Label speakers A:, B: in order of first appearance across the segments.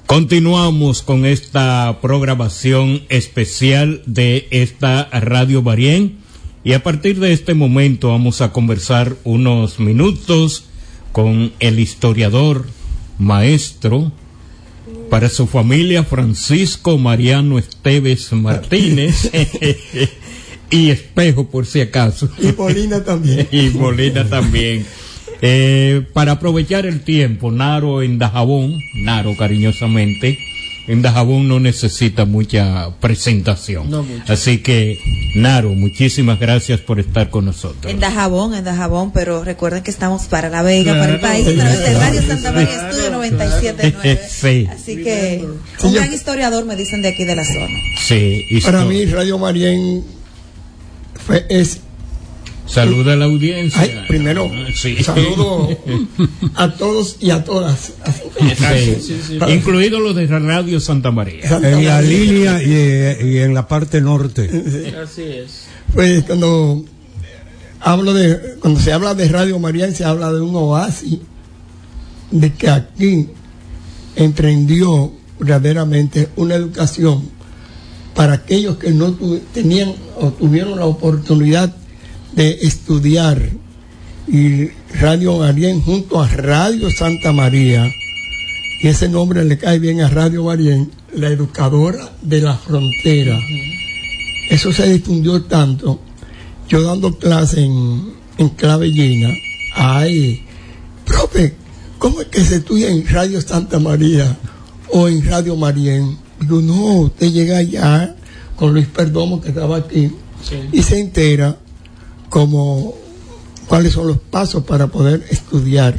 A: Continuamos con esta programación especial de esta Radio Marién y a partir de este momento vamos a conversar unos minutos con el historiador, maestro, para su familia Francisco Mariano Esteves Martínez y Espejo por si acaso.
B: Y Molina también.
A: Y Molina también. Para aprovechar el tiempo, Naro en Dajabón, Naro cariñosamente, en Dajabón no necesita mucha presentación. No mucho. Así que, Naro, muchísimas gracias por estar con nosotros.
C: En Dajabón, pero recuerden que estamos para La Vega, para el país, a través de Radio Santa María, Estudio 97.9.
A: Sí.
C: Así que, un gran historiador me dicen de aquí de la zona.
A: Sí.
B: Para mí, Radio Marién es...
A: Saluda a la audiencia.
B: Ay, primero, sí. Saludo a todos y a todas.
A: Sí. Incluido los de Radio Santa María.
D: En la línea y en la parte norte.
B: Así es. Pues cuando se habla de Radio Marién, se habla de un oasis, de que aquí emprendió verdaderamente una educación para aquellos que no tenían o tuvieron la oportunidad de estudiar, y Radio Marién junto a Radio Santa María, y ese nombre le cae bien a Radio Marién, la educadora de la frontera. Eso se difundió tanto. Yo dando clase en Clavellina, ay, profe, ¿cómo es que se estudia en Radio Santa María o en Radio Marién? Digo, no, usted llega allá con Luis Perdomo, que estaba aquí, y se entera como cuáles son los pasos para poder estudiar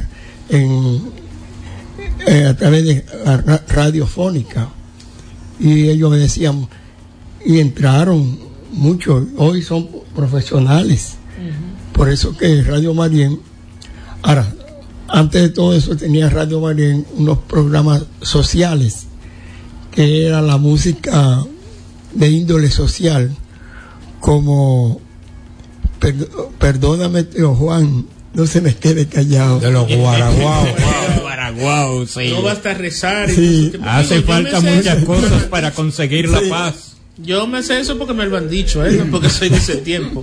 B: a través de radiofónica. Y ellos me decían, y entraron muchos, hoy son profesionales. Por eso que Radio Marién, ahora, antes de todo eso tenía Radio Marién unos programas sociales, que era la música de índole social, como Perdóname, tío Juan, no se me quede callado.
D: De los guaraguaos.
A: Guaraguaos, sí.
E: No basta rezar.
B: Sí.
A: Hace falta muchas cosas para conseguir la paz.
E: Yo me sé eso porque me lo han dicho, no porque soy de ese tiempo.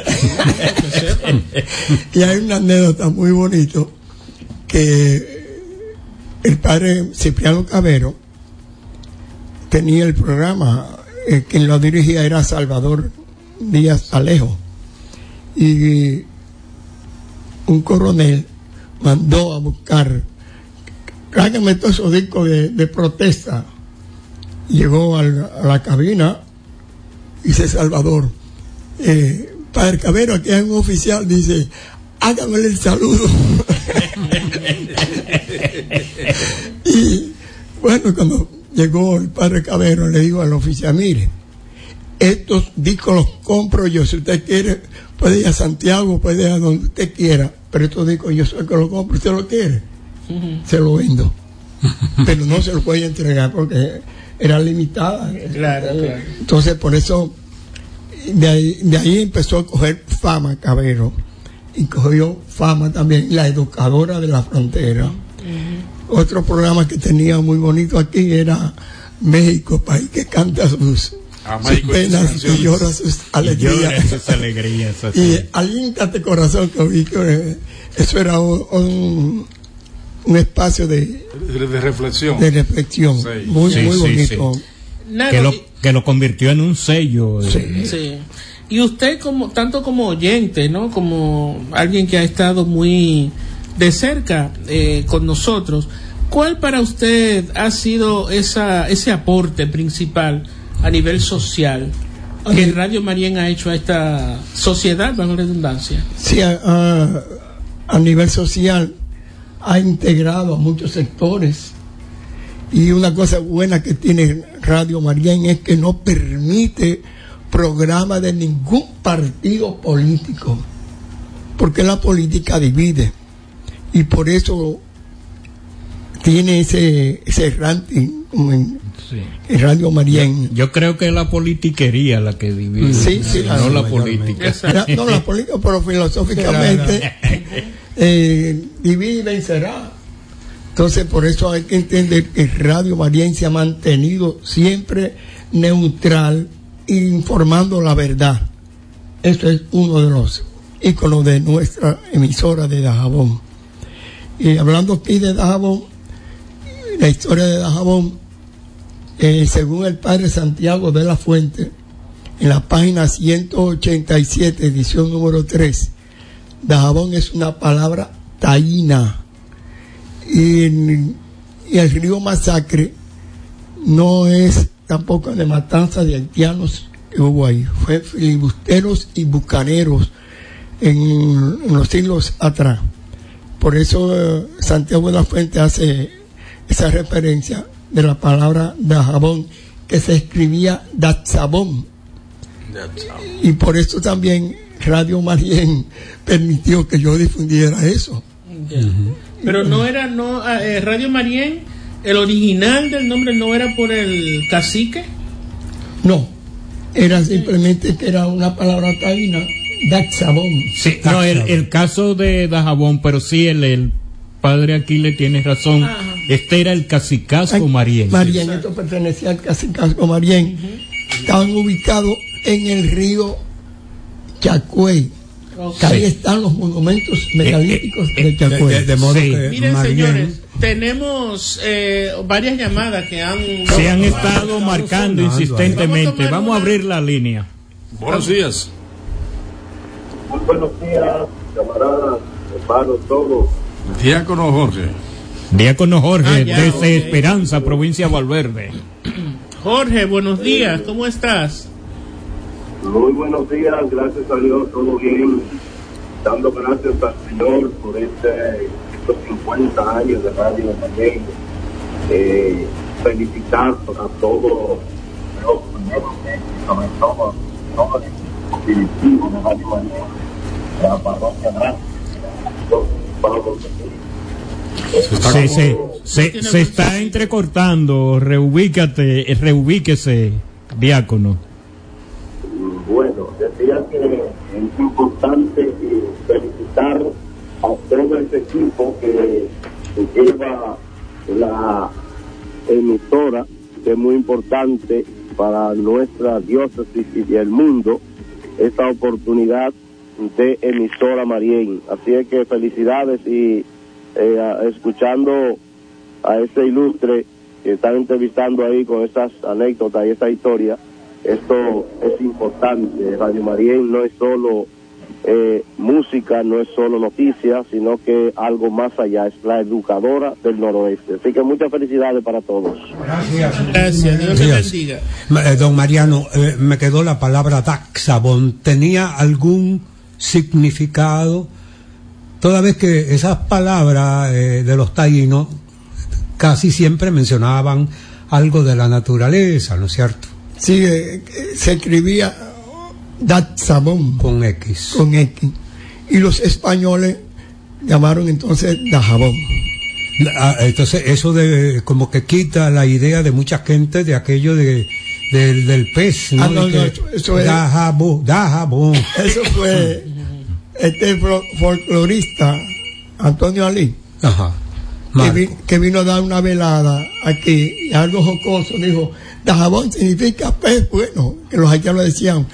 B: Y hay una anécdota muy bonito, que el padre Cipriano Cabero tenía el programa, quien lo dirigía era Salvador Díaz Alejo, y un coronel mandó a buscar, tráigame todos esos discos de protesta. Llegó a la cabina y dice Salvador, padre Cabero, aquí hay un oficial, dice, hágamele el saludo. Y bueno, cuando llegó el padre Cabero, le digo al oficial, mire, estos discos los compro yo, si usted quiere puede ir a Santiago, puede ir a donde usted quiera, pero estos discos yo soy el que los compro, usted lo quiere, se lo vendo, pero no se lo puede entregar porque era limitada.
E: Claro.
B: Entonces por eso de ahí empezó a coger fama Cabero, y cogió fama también la educadora de la frontera. Otro programa que tenía muy bonito aquí era México, país que canta sus penas y llora sus alegrías. Y aliéntate corazón, que vi que eso era un espacio de reflexión.
A: Sí.
B: Muy bonito.
A: Sí. Que lo convirtió en un sello.
E: Sí. Y usted tanto como oyente, ¿no? Como alguien que ha estado muy de cerca con nosotros, ¿cuál para usted ha sido ese aporte principal a nivel social que Radio Marién ha hecho a esta sociedad, bajo redundancia?
B: Sí, a nivel social ha integrado a muchos sectores, y una cosa buena que tiene Radio Marién es que no permite programa de ningún partido político, porque la política divide, y por eso tiene ese ranking como en Radio Marién.
A: Yo creo que es la politiquería la que divide, no la política.
B: No la política, pero filosóficamente divide y vencerá. Entonces, por eso hay que entender que Radio Marién se ha mantenido siempre neutral, informando la verdad. Eso es uno de los íconos de nuestra emisora de Dajabón. Y hablando aquí de Dajabón, la historia de Dajabón, según el padre Santiago de la Fuente, en la página 187, edición número 3, Dajabón es una palabra taína. Y el río Masacre no es tampoco de matanza de haitianos que hubo ahí, fue filibusteros y bucaneros en los siglos atrás. Por eso Santiago de la Fuente hace esa referencia de la palabra Dajabón, que se escribía Datzabón. Y por eso también Radio Marién permitió que yo difundiera eso.
E: Pero Radio Marién, el original del nombre no era por el cacique.
B: No, era simplemente que era una palabra taína, Datzabón.
A: Sí, no, el caso de Dajabón, pero sí el padre Aquiles tiene razón. Ajá. Este era el cacicazgo Marién.
B: Marién, esto pertenecía al cacicazgo Marién. Estaban ubicados en el río Chacuey. Que ahí están los monumentos megalíticos de Chacuey.
D: De modo que
E: miren,
D: Marién,
E: señores, tenemos varias llamadas que
A: se han estado marcando insistentemente. Vamos a abrir la línea.
F: Buenos días.
G: Muy buenos días, camaradas, hermanos, todos.
F: Diácono Jorge.
A: Diácono Jorge, desde Esperanza, provincia de Valverde.
E: Jorge, buenos días, ¿cómo estás?
G: Muy buenos días, gracias a Dios, todo bien. Dando gracias al Señor por estos 50 años de Radio Marién. Felicitar a todos los sobre todo los directivos de Radio Marién, la parroquia grande.
A: Se está entrecortando, reubíquese, diácono.
G: Bueno, decía que es importante felicitar a todo este equipo que lleva la emisora, que es muy importante para nuestra diócesis y el mundo, esta oportunidad de emisora Marién. Así es que felicidades y escuchando a este ilustre que están entrevistando ahí con estas anécdotas y esta historia, esto es importante. Radio Marién no es solo música, no es solo noticias, sino que algo más allá, es la educadora del noroeste. Así que muchas felicidades para todos.
E: Gracias, Dios te bendiga.
D: Don Mariano, me quedó la palabra Daxabón. ¿Tenía algún significado? Toda vez que esas palabras de los taínos casi siempre mencionaban algo de la naturaleza, ¿no es cierto?
B: Sí, se escribía Datzabón
D: con X.
B: Con X. Y los españoles llamaron entonces Dajabón.
D: Entonces eso de como que quita la idea de mucha gente de aquello del pez, ¿no?
B: Eso es
D: Dajabón.
B: Eso fue este folclorista Antonio Ali.
D: Ajá.
B: Que vino a dar una velada aquí y algo jocoso dijo: Dajabón significa pez bueno, que los haitianos decían,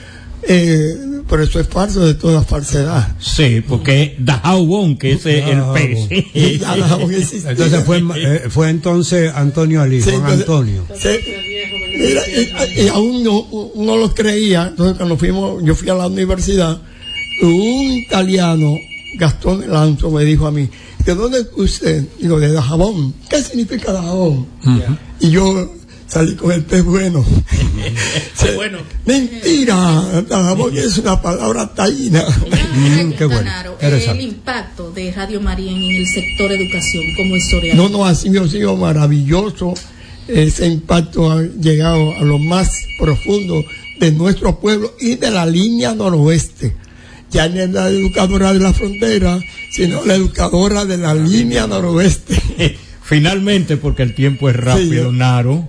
B: pero eso es falso de toda falsedad.
A: Sí, porque Dajabón, que es el pez.
D: Entonces fue entonces Antonio Ali,
B: sí,
D: Juan Antonio.
B: Mira, y aún no lo creía. Entonces cuando yo fui a la universidad, un italiano, Gastón Lanzo, me dijo a mí: ¿de dónde es usted? Digo, de Dajabón. ¿Qué significa Dajabón? Y yo salí con el pez bueno.
E: Bueno.
B: Mentira, Dajabón es una palabra taína.
D: Qué bueno.
H: El impacto de Radio Marién en el sector educación como historiador.
B: No, así ha sido maravilloso. Ese impacto ha llegado a lo más profundo de nuestro pueblo y de la línea noroeste. Ya no es la educadora de la frontera, sino la educadora de la línea noroeste.
A: Finalmente, porque el tiempo es rápido, sí, Naro,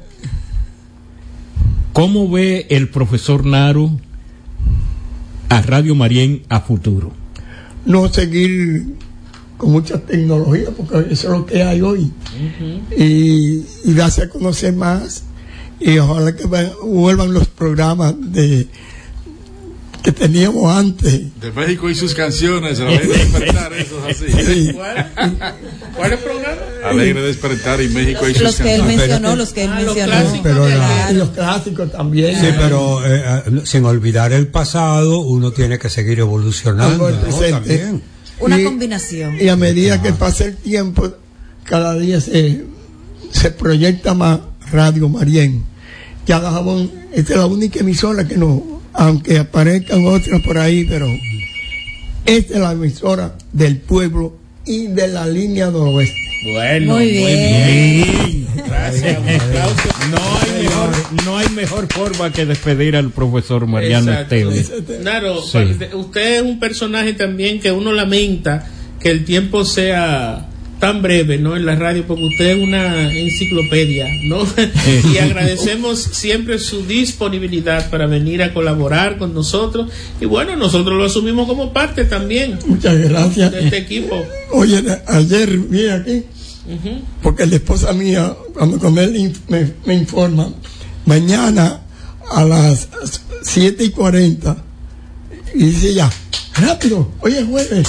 A: ¿cómo ve el profesor Naro a Radio Marién a futuro?
B: No seguir con mucha tecnología, porque eso es lo que hay hoy. Y darse a conocer más, y ojalá que vuelvan los programas que teníamos antes.
F: De México y sus canciones, Alegre Despertar, eso es así.
B: Sí.
E: ¿Cuál es el programa?
F: Alegre Despertar y México y sus
C: Los que él
F: canciones.
C: mencionó, los que él
E: los
C: mencionó.
E: clásicos
D: pero
E: de
B: Y los clásicos también.
D: Sí, pero sin olvidar el pasado, uno tiene que seguir evolucionando,
B: Algo del
D: ¿no?
B: presente.
D: También.
C: Una
B: Y-
C: combinación.
B: Y a medida que pasa el tiempo, cada día se proyecta más Radio Marién. Ya Dajabón, esta es la única emisora que no, aunque aparezcan otras por ahí, pero esta es la emisora del pueblo y de la línea noroeste.
E: Bueno,
C: Muy bien.
E: Gracias, un aplauso.
A: No hay mejor forma que despedir al profesor Mariano
E: Exacto.
A: Esteves.
E: Claro,
A: Sí.
E: usted es un personaje también que uno lamenta que el tiempo sea tan breve, ¿no? En la radio, porque usted es una enciclopedia, ¿no? Y agradecemos siempre su disponibilidad para venir a colaborar con nosotros. Y bueno, nosotros lo asumimos como parte también
B: Muchas gracias.
E: de este equipo.
B: Oye, ayer vi aquí, porque la esposa mía, cuando él me informa, mañana a las 7:40, y dice ya, rápido, hoy es jueves.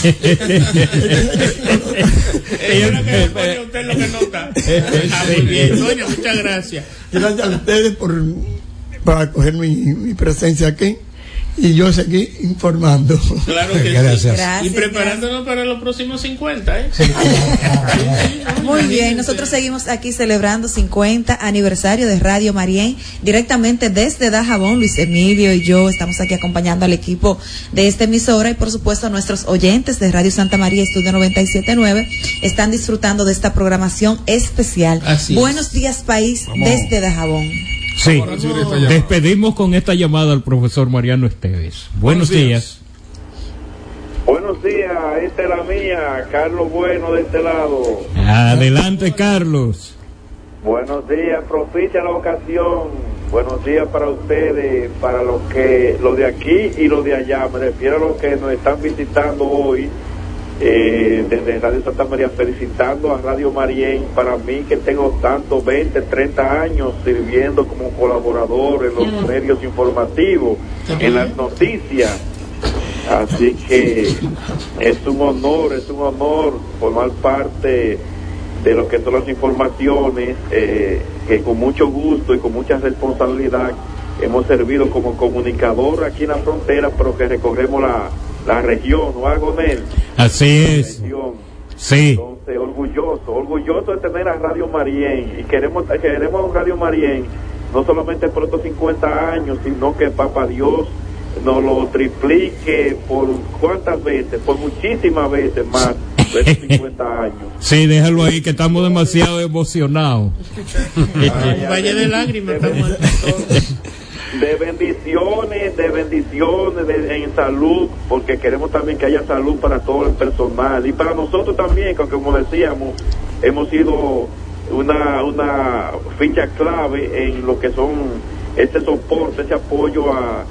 E: Yo lo que pone usted lo que nota. Muy bien, doña, muchas gracias.
B: Gracias a ustedes por acoger mi presencia aquí, y yo seguí informando.
E: Claro que
D: Gracias.
E: sí.
C: Gracias,
E: Y preparándonos para los próximos 50, ¿eh?
C: Muy bien, nosotros seguimos aquí celebrando 50 aniversario de Radio Marién, directamente desde Dajabón. Luis Emilio y yo estamos aquí acompañando al equipo de esta emisora, y por supuesto a nuestros oyentes de Radio Santa María Estudio 97.9 están disfrutando de esta programación especial.
E: Así es.
C: Buenos días, país, desde Dajabón.
A: Sí,
F: Vamos a recibir esta llamada.
A: despedimos con esta llamada al profesor Mariano Esteves. Buenos días.
G: Buenos días, esta es la mía, Carlos Bueno de este lado.
A: Adelante, Carlos.
G: Buenos días, propicia la ocasión. Buenos días para ustedes, para los de aquí y los de allá. Me refiero a los que nos están visitando hoy desde Radio Santa María, felicitando a Radio Marién. Para mí, que tengo tantos 20, 30 años sirviendo como colaborador en los medios informativos, en las noticias. Así que es un honor formar parte de lo que son las informaciones, que con mucho gusto y con mucha responsabilidad hemos servido como comunicador aquí en la frontera, pero que recorremos la región, ¿no, Agonel?
A: Así es.
G: Región.
A: Sí.
G: Entonces, orgulloso de tener a Radio Marién, y queremos Radio Marién no solamente por estos 50 años, sino que Papá Dios nos lo triplique por cuántas veces, por muchísimas veces más de estos 50 años.
A: Sí, déjalo ahí, que estamos demasiado emocionados.
E: Un valle de lágrimas. Estamos todos.
G: De bendiciones en salud, porque queremos también que haya salud para todo el personal y para nosotros también, que como decíamos, hemos sido una ficha clave en lo que son este soporte, ese apoyo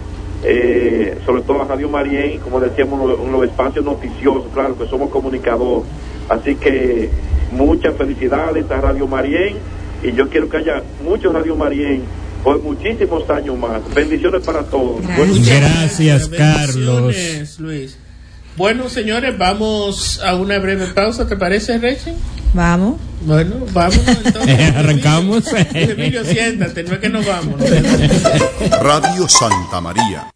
G: sobre todo a Radio Marién, como decíamos, en los espacios noticiosos, claro que somos comunicadores, así que muchas felicidades a Radio Marién, y yo quiero que haya muchos Radio Marién por muchísimos años más. Bendiciones para todos.
A: Gracias, Carlos.
E: Bendiciones, Luis. Bueno, señores, vamos a una breve pausa, ¿te parece, Rechen?
C: Vamos.
E: Bueno, vámonos entonces.
A: Arrancamos.
E: Emilio, siéntate, no es que nos vamos. ¿No?
I: Radio Santa María.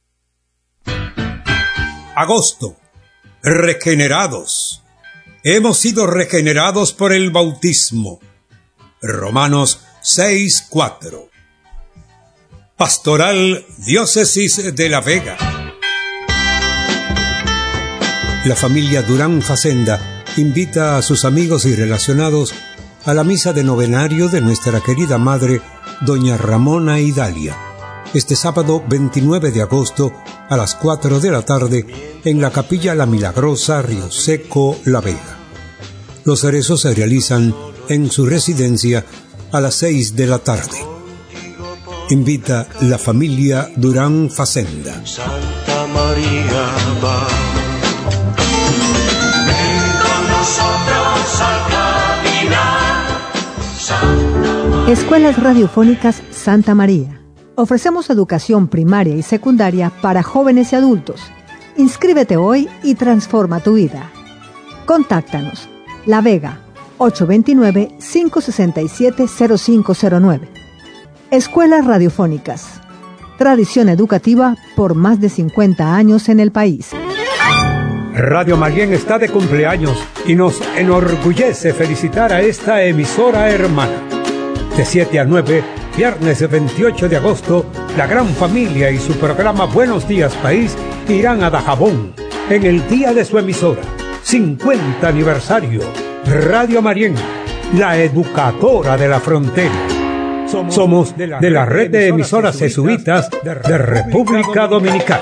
D: Agosto. Regenerados. Hemos sido regenerados por el bautismo. Romanos 6:4. Pastoral Diócesis de La Vega. La familia Durán Facenda invita a sus amigos y relacionados a la misa de novenario de nuestra querida madre, doña Ramona Idalia, este sábado 29 de agosto a las 4 de la tarde en la Capilla La Milagrosa, Río Seco, La Vega. Los cerezos se realizan en su residencia a las 6 de la tarde. Invita la familia Durán Facenda.
J: Santa María va. Ven con Escuelas Radiofónicas Santa María. Ofrecemos educación primaria y secundaria para jóvenes y adultos. Inscríbete hoy y transforma tu vida. Contáctanos. La Vega, 829-567-0509. Escuelas Radiofónicas. Tradición educativa por más de 50 años en el país.
D: Radio Marién está de cumpleaños y nos enorgullece felicitar a esta emisora hermana. De 7 a 9, viernes 28 de agosto, la gran familia y su programa Buenos Días País irán a Dajabón en el día de su emisora. 50 aniversario. Radio Marién, la educadora de la frontera. Somos de la red de emisoras jesuitas de República Dominicana.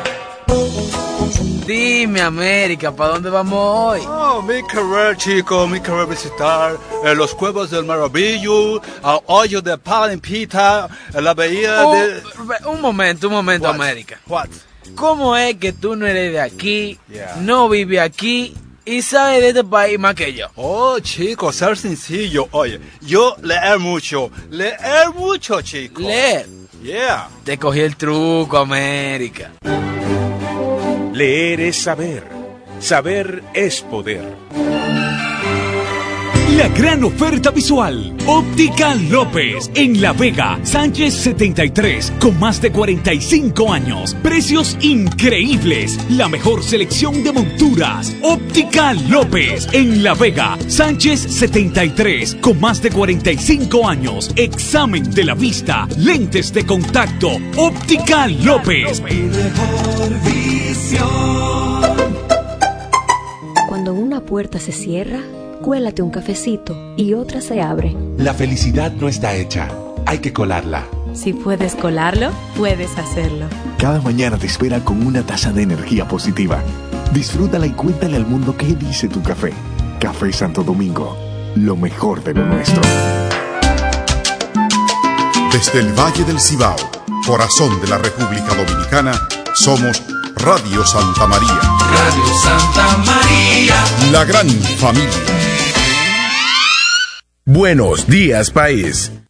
K: Dime, América, ¿para dónde vamos hoy?
L: Oh, mi querer, chico, mi querer visitar los Cuevos del Maravillo, al hoyo de Palimpita, la bahía de...
K: Un momento,
L: What?
K: América.
L: What?
K: ¿Cómo es que tú no eres de aquí, no vives aquí y sabes de este país más que yo?
L: Oh, chico, ser sencillo. Oye, yo leer mucho, chico.
K: ¿Leer?
L: Yeah.
K: Te cogí el truco, América.
M: Leer es saber. Saber es poder. La gran oferta visual. Óptica López. En La Vega, Sánchez 73. Con más de 45 años. Precios increíbles. La mejor selección de monturas. Óptica López. En La Vega, Sánchez 73. Con más de 45 años. Examen de la vista. Lentes de contacto. Óptica López.
N: Cuando una puerta se cierra, cuélate un cafecito y otra se abre.
O: La felicidad no está hecha, hay que colarla.
N: Si puedes colarlo, puedes hacerlo.
P: Cada mañana te espera con una taza de energía positiva. Disfrútala y cuéntale al mundo qué dice tu café. Café Santo Domingo, lo mejor de lo nuestro.
I: Desde el Valle del Cibao, corazón de la República Dominicana, somos Radio Santa María.
Q: Radio Santa María.
I: La gran familia.
R: Buenos días, país.